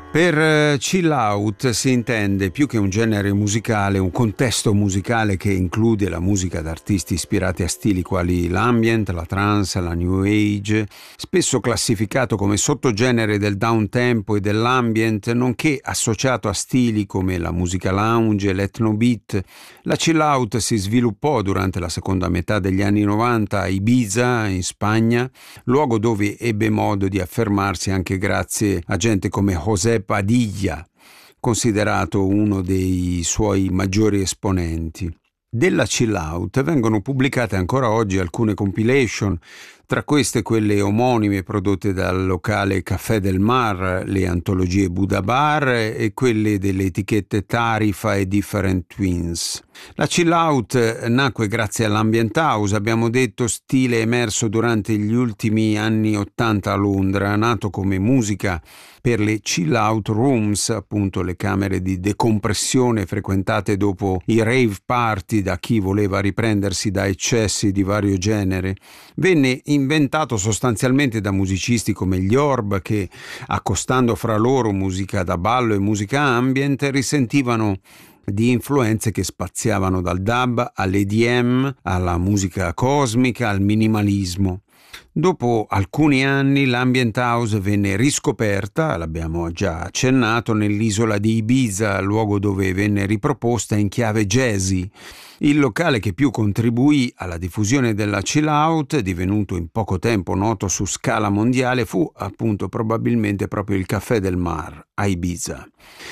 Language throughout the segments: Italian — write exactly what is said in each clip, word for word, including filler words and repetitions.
Per eh, chill out si intende più che un genere musicale, un contesto musicale che include la musica da artisti ispirati a stili quali l'ambient, la trance, la new age, spesso classificato come sottogenere del downtempo e dell'ambient, nonché associato a stili come la musica lounge e l'ethnobeat. La chill out si sviluppò durante la seconda metà degli anni novanta a Ibiza, in Spagna, luogo dove ebbe modo di affermarsi anche grazie a gente come José Padilla, considerato uno dei suoi maggiori esponenti. Della chill out vengono pubblicate ancora oggi alcune compilation, tra queste quelle omonime prodotte dal locale Café del Mar, le antologie Buddha Bar e quelle delle etichette Tarifa e Different Twins. La chill out nacque grazie all'ambient house, abbiamo detto, stile emerso durante gli ultimi anni ottanta a Londra, nato come musica per le chill out rooms, appunto le camere di decompressione frequentate dopo i rave party da chi voleva riprendersi da eccessi di vario genere. Venne inventato sostanzialmente da musicisti come gli Orb che, accostando fra loro musica da ballo e musica ambient, risentivano di influenze che spaziavano dal dub all'E D M, alla musica cosmica, al minimalismo. Dopo alcuni anni l'ambient house venne riscoperta, l'abbiamo già accennato, nell'isola di Ibiza, luogo dove venne riproposta in chiave jazzy. Il locale che più contribuì alla diffusione della chill out, divenuto in poco tempo noto su scala mondiale, fu appunto probabilmente proprio il Café del Mar a Ibiza.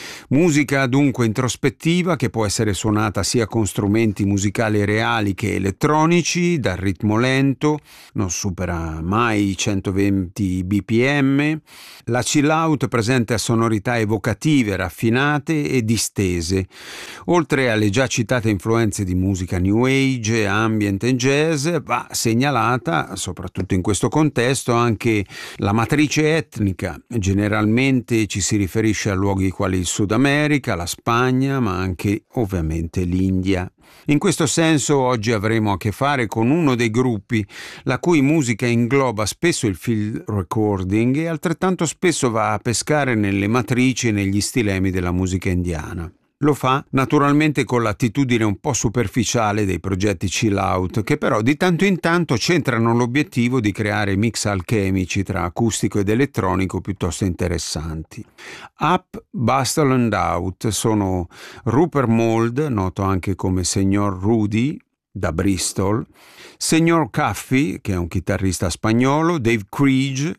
Musica dunque introspettiva che può essere suonata sia con strumenti musicali reali che elettronici, dal ritmo lento, non supera mai i centoventi B P M. La chill out presenta sonorità evocative, raffinate e distese. Oltre alle già citate influenze di musica new age, ambient e jazz, va segnalata, soprattutto in questo contesto, anche la matrice etnica. Generalmente ci si riferisce a luoghi quali il Sud America, la Spagna, ma anche ovviamente l'India. In questo senso oggi avremo a che fare con uno dei gruppi la cui musica ingloba spesso il field recording e altrettanto spesso va a pescare nelle matrici e negli stilemi della musica indiana. Lo fa naturalmente con l'attitudine un po' superficiale dei progetti chill out, che però di tanto in tanto centrano l'obiettivo di creare mix alchemici tra acustico ed elettronico piuttosto interessanti. Up, Bustle and Out sono Rupert Mould, noto anche come Señor Rudy, da Bristol, Señor Caffey, che è un chitarrista spagnolo, Dave Krieg,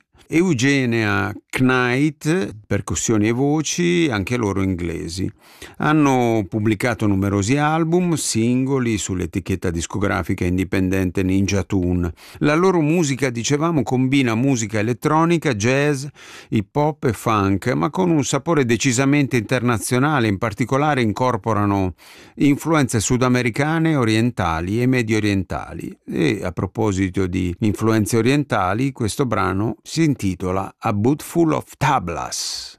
Eugenia Knight, percussioni e voci, anche loro inglesi. Hanno pubblicato numerosi album, singoli sull'etichetta discografica indipendente Ninja Tune. La loro musica, dicevamo, combina musica elettronica, jazz, hip hop e funk, ma con un sapore decisamente internazionale. In particolare incorporano influenze sudamericane, orientali e medio orientali. E a proposito di influenze orientali, questo brano si intitola A Boot Full of Tablas.